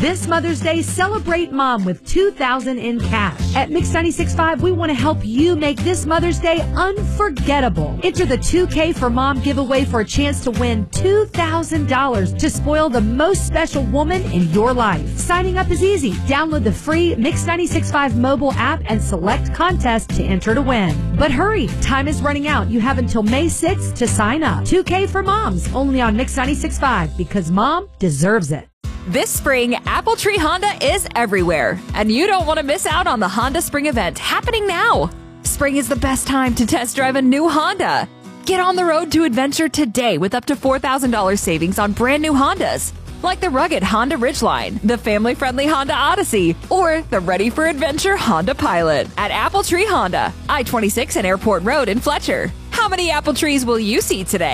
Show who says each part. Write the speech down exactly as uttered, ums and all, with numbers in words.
Speaker 1: This Mother's Day, celebrate Mom with two thousand dollars in cash. At Mix ninety-six point five, we want to help you make this Mother's Day unforgettable. Enter the two K for Mom giveaway for a chance to win two thousand dollars to spoil the most special woman in your life. Signing up is easy. Download the free Mix ninety-six point five mobile app and select contest to enter to win. But hurry, time is running out. You have until May sixth to sign up. two K for Moms, only on Mix ninety-six point five, because Mom deserves it.
Speaker 2: This spring, Apple Tree Honda is everywhere, and you don't want to miss out on the Honda Spring event happening now. Spring is the best time to test drive a new Honda. Get on the road to adventure today with up to four thousand dollars savings on brand new Hondas, like the rugged Honda Ridgeline, the family-friendly Honda Odyssey, or the ready-for-adventure Honda Pilot at Apple Tree Honda, I twenty-six and Airport Road in Fletcher. How many apple trees will you see today?